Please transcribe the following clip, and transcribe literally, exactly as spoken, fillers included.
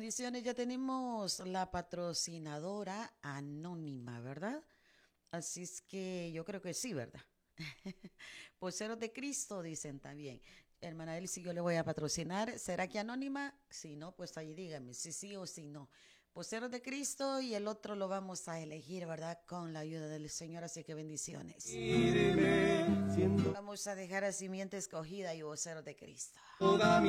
bendiciones. Ya tenemos la patrocinadora anónima, ¿verdad? Así es que yo creo que sí, ¿verdad? Poseros de Cristo, dicen también. Hermana Elsie, yo le voy a patrocinar. ¿Será que anónima? Si no, pues ahí dígame si sí o si no. Poseros de Cristo y el otro lo vamos a elegir, ¿verdad? Con la ayuda del Señor, así que bendiciones. Vamos a dejar a simiente escogida y voceros de Cristo.